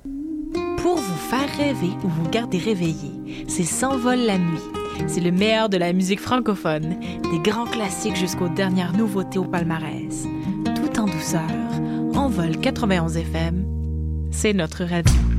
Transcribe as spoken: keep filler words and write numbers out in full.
Pour vous faire rêver ou vous garder réveillé, c'est S'envole la nuit. C'est le meilleur de la musique francophone, des grands classiques jusqu'aux dernières nouveautés au palmarès. Tout en douceur, Envol quatre-vingt-onze F M, c'est notre radio.